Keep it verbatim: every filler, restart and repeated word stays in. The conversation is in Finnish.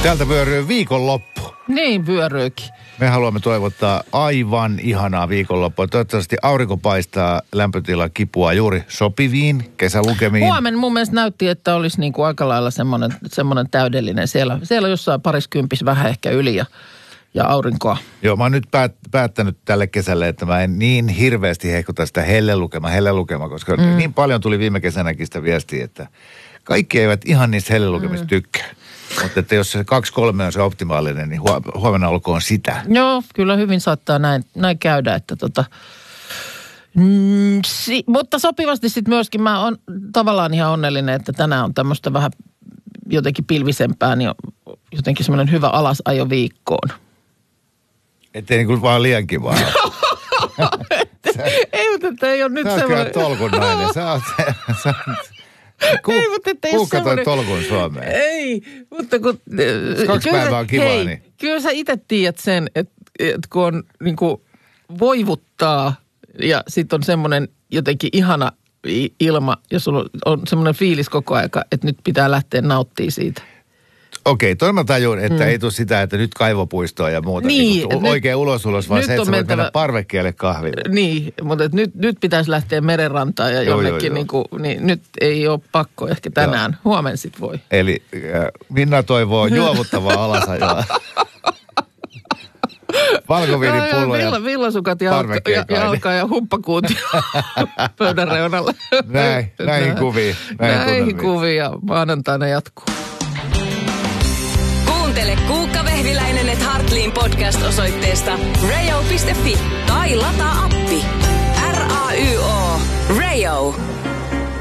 Täältä vyöryy viikonloppu. Niin vyöryykin. Me haluamme toivottaa aivan ihanaa viikonloppua. Toivottavasti aurinko paistaa, lämpötila kipua juuri sopiviin kesälukemiin. Huomenna mun mielestä näytti, että olisi niin kuin aika lailla semmoinen, semmoinen täydellinen. Siellä, siellä jossain pariskympis vähän ehkä yli ja, ja aurinkoa. Joo, mä oon nyt päät, päättänyt tälle kesälle, että mä en niin hirveästi hehkuta sitä hellelukema, hellelukema, koska mm. niin paljon tuli viime kesänäkin sitä viestiä, että kaikki eivät ihan niistä hellelukemista mm. tykkää. Mutta että jos se kaksi kolme on se optimaalinen, niin huomenna olkoon sitä. Joo, kyllä hyvin saattaa näin, näin käydä, että tota... Mm, si, mutta sopivasti sitten myöskin mä oon tavallaan ihan onnellinen, että tänään on tämmöistä vähän jotenkin pilvisempää, niin jotenkin semmoinen hyvä alasajo viikkoon. Ettei niin kuin vaan liian kivaa. Ei, mutta että ei ole nyt semmoinen... Sä oot kyllä tolkun nainen. Sä oot... Sä oot... Ku, ei, mutta että ei kuukka toi tolkun Suomeen. Ei, mutta kun... Kaksi päivää on kivaa, hei, niin... Kyllä sä itse tiedät sen, että, että kun on niin kuin voivuttaa ja sitten on semmoinen jotenkin ihana ilma ja sulla on semmoinen fiilis koko aika, että nyt pitää lähteä nauttimaan siitä. Okei, toi mä tajun, että mm. ei tule sitä, että nyt kaivopuistoa ja muuta. Niin, niin oikein ulos ulos, vaan se, että sä voit mentävä... mennä parvekkeelle kahville. Niin, mutta nyt, nyt pitäisi lähteä merenrantaan ja joo, jonnekin, joo, niin, kuin, niin nyt ei ole pakko ehkä tänään. Joo. Huomenna sit voi. Eli äh, Minna toivoo juovuttavaa alasajoa. Valkoviinipullo ja villa, villasukat ja, ja, ja alkaa ja humppakuut pöydän reunalla. Näin, näihin kuviin. Näihin, näihin kuviin ja maanantaina jatkuu. Kuuntele Kuukka Vehviläinen et Hartliin podcast osoitteesta radio piste fi tai lataa appi. R A Y O. Radio.